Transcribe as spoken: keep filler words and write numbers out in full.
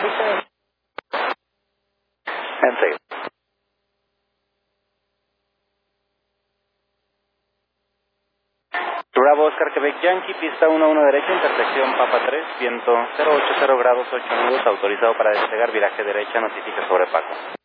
Enseguida. Bravo Oscar Quebec Yankee, pista uno uno derecha, intersección Papa tres, viento cero ochenta grados ocho nudos, autorizado para despegar, viraje derecha, notifica sobre Paco.